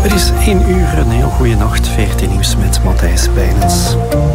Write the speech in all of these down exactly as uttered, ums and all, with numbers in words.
Het is één uur, een heel goede nacht. V R T Nieuws met Matthijs Bijnens.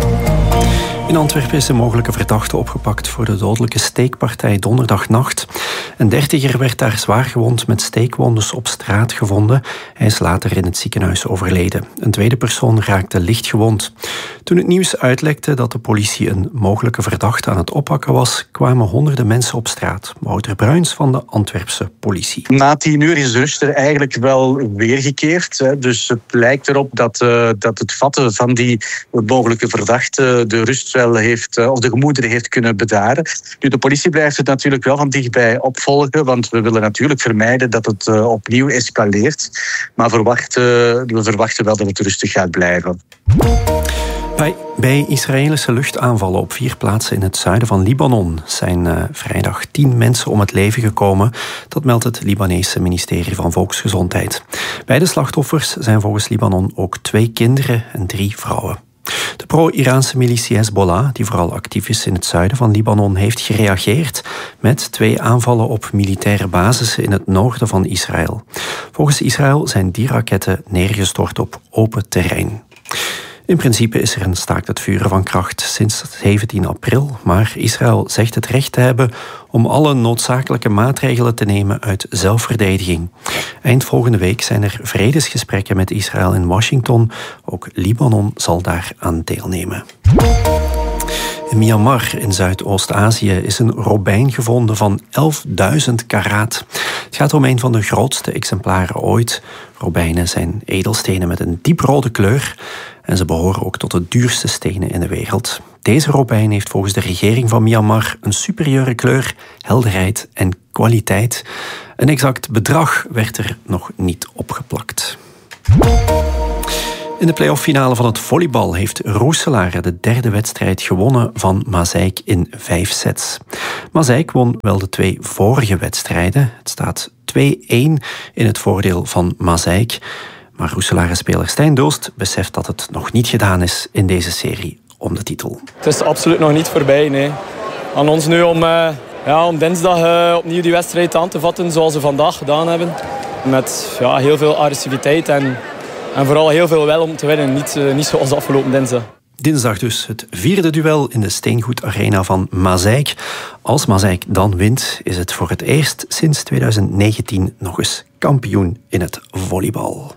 In Antwerpen is een mogelijke verdachte opgepakt voor de dodelijke steekpartij donderdagnacht. Een dertiger werd daar zwaar gewond met steekwondes op straat gevonden. Hij is later in het ziekenhuis overleden. Een tweede persoon raakte licht gewond. Toen het nieuws uitlekte dat de politie een mogelijke verdachte aan het oppakken was, kwamen honderden mensen op straat. Wouter Bruins van de Antwerpse politie. Na tien uur is de rust er eigenlijk wel weergekeerd. Hè. Dus het lijkt erop dat, uh, dat het vatten van die mogelijke verdachte de rust wel heeft, uh, of de gemoederen heeft kunnen bedaren. Nu, de politie blijft het natuurlijk wel van dichtbij opvolgen, want we willen natuurlijk vermijden dat het uh, opnieuw escaleert. Maar verwacht, uh, we verwachten wel dat het rustig gaat blijven. Bij, bij Israëlische luchtaanvallen op vier plaatsen in het zuiden van Libanon zijn uh, vrijdag tien mensen om het leven gekomen. Dat meldt het Libanese ministerie van Volksgezondheid. Bij de slachtoffers zijn volgens Libanon ook twee kinderen en drie vrouwen. De pro-Iraanse militie Hezbollah, die vooral actief is in het zuiden van Libanon, heeft gereageerd met twee aanvallen op militaire basissen in het noorden van Israël. Volgens Israël zijn die raketten neergestort op open terrein. In principe is er een staakt het vuren van kracht sinds zeventien april, maar Israël zegt het recht te hebben om alle noodzakelijke maatregelen te nemen uit zelfverdediging. Eind volgende week zijn er vredesgesprekken met Israël in Washington. Ook Libanon zal daar aan deelnemen. In Myanmar in Zuidoost-Azië is een robijn gevonden van elfduizend karaat. Het gaat om een van de grootste exemplaren ooit. Robijnen zijn edelstenen met een dieprode kleur en ze behoren ook tot de duurste stenen in de wereld. Deze robijn heeft volgens de regering van Myanmar een superieure kleur, helderheid en kwaliteit. Een exact bedrag werd er nog niet opgeplakt. In de play-off-finale van het volleybal heeft Roeselare de derde wedstrijd gewonnen van Maaseik in vijf sets. Maaseik won wel de twee vorige wedstrijden. Het staat twee-één in het voordeel van Maaseik. Maar Roeselare-speler Stijn Doost beseft dat het nog niet gedaan is in deze serie om de titel. Het is absoluut nog niet voorbij, nee. Aan ons nu om, uh, ja, om dinsdag uh, opnieuw die wedstrijd aan te vatten zoals we vandaag gedaan hebben. Met ja, heel veel agressiviteit en... En vooral heel veel wel om te winnen, niet, uh, niet zoals afgelopen dinsdag. Dinsdag dus het vierde duel in de Steengoed Arena van Maaseik. Als Maaseik dan wint, is het voor het eerst sinds twintig negentien nog eens kampioen in het volleybal.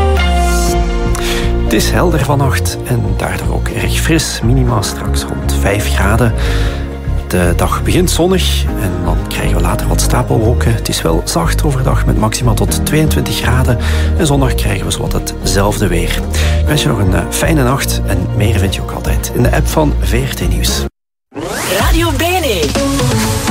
Het is helder vannacht en daardoor ook erg fris. Minima straks rond vijf graden. De dag begint zonnig en dan krijgen we later wat stapelwolken. Het is wel zacht overdag met maximaal tot tweeëntwintig graden. En zondag krijgen we zowat hetzelfde weer. Ik wens je nog een fijne nacht en meer vind je ook altijd in de app van V R T Nieuws. Radio Bene.